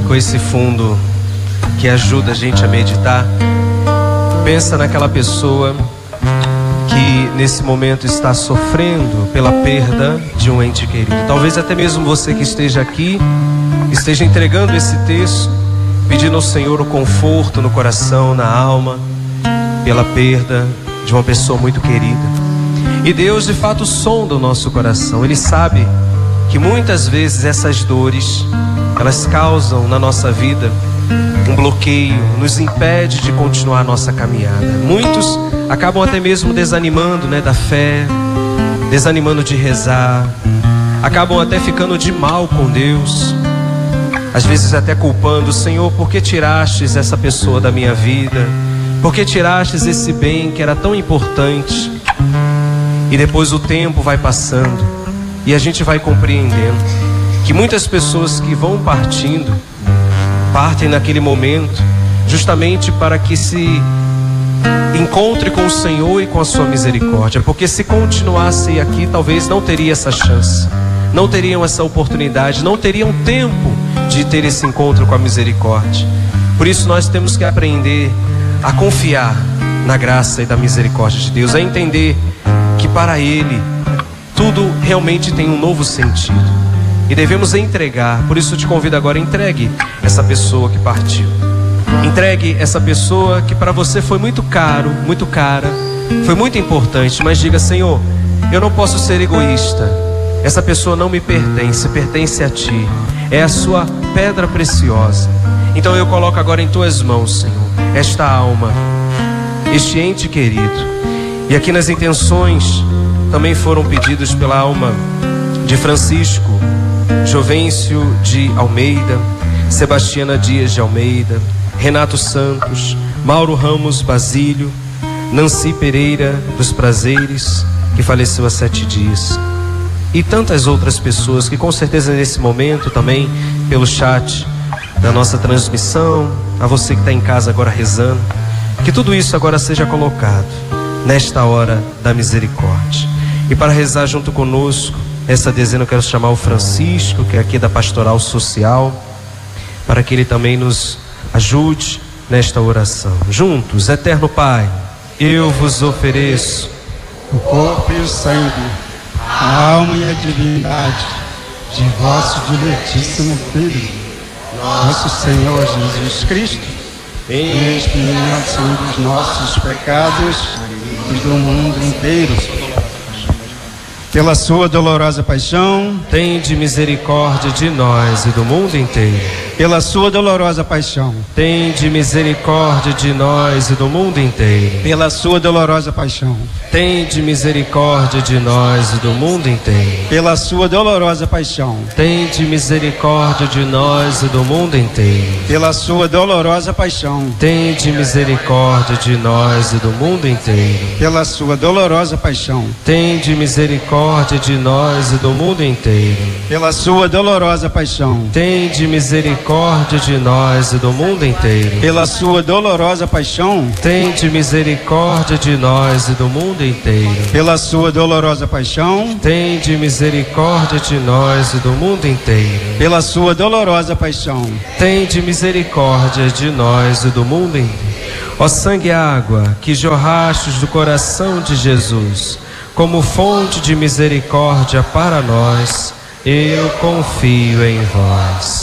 com esse fundo que ajuda a gente a meditar, pensa naquela pessoa que nesse momento está sofrendo pela perda de um ente querido. Talvez até mesmo você que esteja aqui, esteja entregando esse texto, pedindo ao Senhor o conforto no coração, na alma, pela perda de uma pessoa muito querida. E Deus de fato sonda o nosso coração. Ele sabe que muitas vezes essas dores, elas causam na nossa vida um bloqueio, nos impede de continuar a nossa caminhada. Muitos acabam até mesmo desanimando, da fé, desanimando de rezar, acabam até ficando de mal com Deus, às vezes até culpando: Senhor, por que tirastes essa pessoa da minha vida? Por que tirastes esse bem que era tão importante? E depois o tempo vai passando e a gente vai compreendendo que muitas pessoas que vão partindo, partem naquele momento justamente para que se encontre com o Senhor e com a sua misericórdia. Porque se continuasse aqui, talvez não teria essa chance, não teriam essa oportunidade, não teriam tempo de ter esse encontro com a misericórdia. Por isso nós temos que aprender a confiar na graça e da misericórdia de Deus, a entender que para Ele tudo realmente tem um novo sentido e devemos entregar. Por isso eu te convido agora: entregue essa pessoa que partiu, entregue essa pessoa que para você foi muito caro, muito cara, foi muito importante, mas diga: Senhor, eu não posso ser egoísta, essa pessoa não me pertence, pertence a Ti, é a Sua pedra preciosa. Então eu coloco agora em Tuas mãos, Senhor, esta alma, este ente querido. E aqui nas intenções também foram pedidos pela alma de Francisco Jovencio de Almeida, Sebastiana Dias de Almeida, Renato Santos, Mauro Ramos Basílio, Nancy Pereira dos Prazeres, que faleceu há 7 dias, e tantas outras pessoas que com certeza nesse momento também pelo chat da nossa transmissão, a você que está em casa agora rezando, que tudo isso agora seja colocado nesta hora da misericórdia. E para rezar junto conosco essa dezena, eu quero chamar o Francisco, que é aqui da Pastoral Social, para que ele também nos ajude nesta oração. Juntos, eterno Pai, eu vos ofereço o corpo e o sangue, a alma e a divindade de vosso diletíssimo Filho, nosso Senhor Jesus Cristo, em expiação dos nossos pecados e do mundo inteiro. Pela sua dolorosa paixão, tende misericórdia de nós e do mundo inteiro. Pela sua dolorosa paixão, tende misericórdia de nós e do mundo inteiro. Pela sua dolorosa paixão, tende misericórdia de nós e do mundo inteiro. Pela sua dolorosa paixão, tende misericórdia de nós e do mundo inteiro. Pela sua dolorosa paixão, tende misericórdia de nós e do mundo inteiro. Pela sua dolorosa paixão, tende misericórdia de nós e do mundo inteiro. Pela sua dolorosa paixão, tende misericórdia de nós e do mundo inteiro. Pela sua dolorosa paixão, tende misericórdia de nós e do mundo inteiro. Pela sua dolorosa paixão, tende misericórdia de nós e do mundo inteiro. Pela sua dolorosa paixão, tende misericórdia de nós e do mundo inteiro. Ó sangue e água que jorrastes do coração de Jesus, como fonte de misericórdia para nós, eu confio em vós.